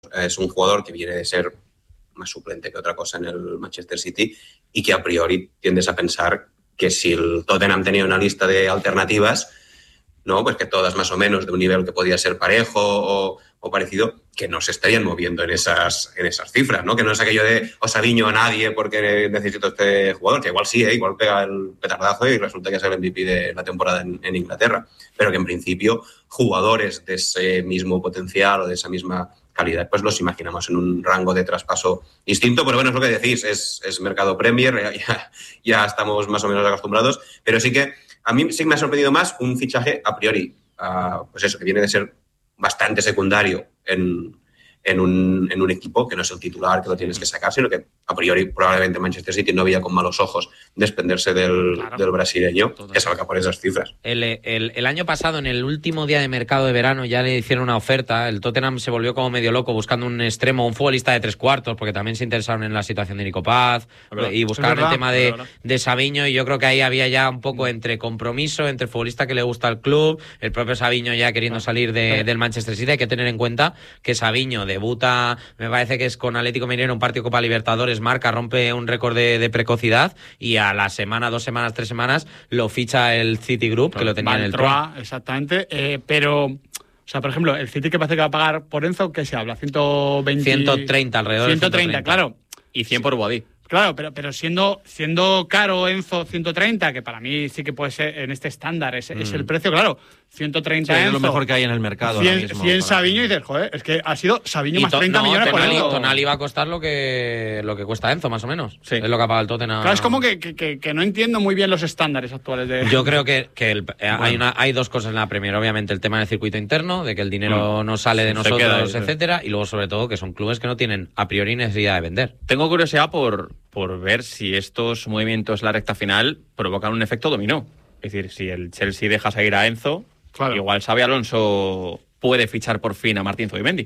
es un jugador que viene de ser más suplente que otra cosa en el Manchester City y que a priori tiendes a pensar que si el Tottenham tenía una lista de alternativas, ¿no? Pues que todas más o menos de un nivel que podía ser parejo o parecido, que no se estarían moviendo en esas cifras, ¿no? Que no es aquello de Savinho a nadie porque necesito este jugador, que igual sí, igual pega el petardazo y resulta que es el MVP de la temporada en Inglaterra, pero que en principio jugadores de ese mismo potencial o de esa misma calidad, pues los imaginamos en un rango de traspaso distinto, pero bueno, es lo que decís, es mercado Premier, ya estamos más o menos acostumbrados, pero sí que a mí sí me ha sorprendido más un fichaje a priori, pues eso, que viene de ser bastante secundario en un equipo que no es el titular que lo tienes que sacar, sino que a priori probablemente Manchester City no veía con malos ojos desprenderse del brasileño, que salga por esas cifras. El año pasado, en el último día de mercado de verano, ya le hicieron una oferta. El Tottenham se volvió como medio loco buscando un extremo, un futbolista de 3/4, porque también se interesaron en la situación de Nico Paz y buscaban el tema de Savinho, y yo creo que ahí había ya un poco entre compromiso, entre el futbolista que le gusta al club, el propio Savinho ya queriendo salir del Manchester City. Hay que tener en cuenta que Savinho debuta, me parece que es con Atlético Mineiro, un partido Copa Libertadores, marca, rompe un récord de precocidad, y a la semana, 2 semanas, 3 semanas lo ficha el City Group, que lo tenía en el Troyes. Exactamente, pero... O sea, por ejemplo, el City que parece que va a pagar por Enzo, ¿qué se habla? 120... 130 alrededor. 130, claro. Y 100 por Boadí. Claro, pero siendo caro Enzo 130, que para mí sí que puede ser en este estándar, es el precio, claro. 130 Enzo. Es lo mejor que hay en el mercado. 100 Savinho y dices, joder, es que ha sido Savinho más 30 millones por Enzo. Tonali va a costar lo que cuesta Enzo, más o menos. Sí. Es lo que ha pagado el Tottenham. Claro, es como que no entiendo muy bien los estándares actuales de... Yo creo que hay dos cosas en la Premier. Obviamente el tema del circuito interno, de que el dinero no sale de nosotros, etcétera, y luego sobre todo que son clubes que no tienen a priori necesidad de vender. Tengo curiosidad por ver si estos movimientos en la recta final provocan un efecto dominó. Es decir, si el Chelsea deja seguir a Enzo, igual Xabi Alonso puede fichar por fin a Martín Zubimendi.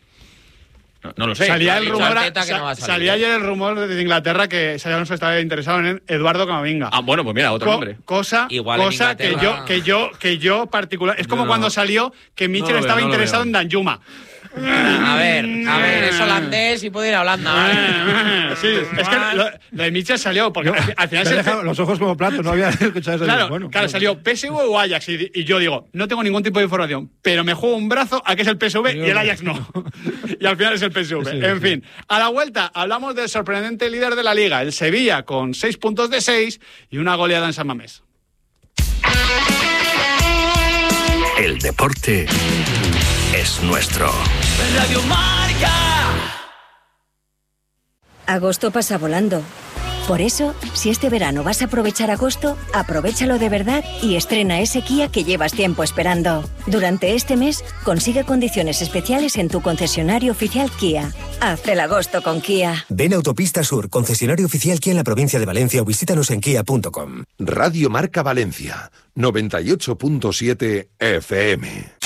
No lo sé. Salía ayer el rumor de Inglaterra que Xabi Alonso estaba interesado en Eduardo Camavinga. Bueno, pues mira, otro nombre. Cosa que yo particular... Es como cuando salió que Mitchell estaba interesado en Danjuma. A ver, es holandés y puede ir a Holanda. Sí, es que lo de Mitchell salió porque al final se dejado los ojos como platos, no había escuchado eso. Claro, salió PSV o Ajax y yo digo, no tengo ningún tipo de información, pero me juego un brazo a que es el PSV y el Ajax no. Y al final es el PSV. En fin, a la vuelta hablamos del sorprendente líder de la Liga, el Sevilla, con 6 puntos de 6 y una goleada en San Mamés. El deporte es nuestro. Radio Marca. Agosto pasa volando. Por eso, si este verano vas a aprovechar agosto, aprovéchalo de verdad y estrena ese Kia que llevas tiempo esperando. Durante este mes, consigue condiciones especiales en tu concesionario oficial Kia. Haz el agosto con Kia. Ven a Autopista Sur, concesionario oficial Kia en la provincia de Valencia, o visítanos en kia.com. Radio Marca Valencia, 98.7 FM.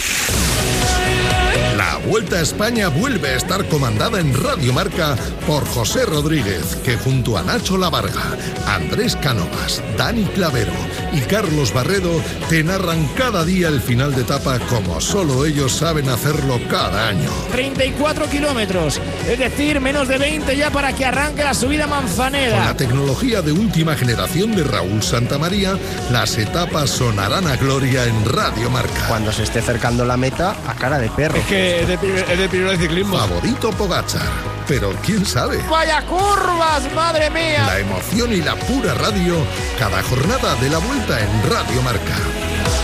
La Vuelta a España vuelve a estar comandada en Radio Marca por José Rodríguez, que junto a Nacho Lavarga, Andrés Cánovas, Dani Clavero y Carlos Barredo te narran cada día el final de etapa como solo ellos saben hacerlo cada año. 34 kilómetros, es decir, menos de 20 ya para que arranque la subida Manzanera. Con la tecnología de última generación de Raúl Santamaría, las etapas sonarán a gloria en Radio Marca. Cuando se esté acercando la meta, a cara de perro. Es que es de primero de ciclismo. Favorito Pogačar, pero quién sabe. ¡Vaya curvas, madre mía! La emoción y la pura radio, cada jornada de la Vuelta en Radio Marca.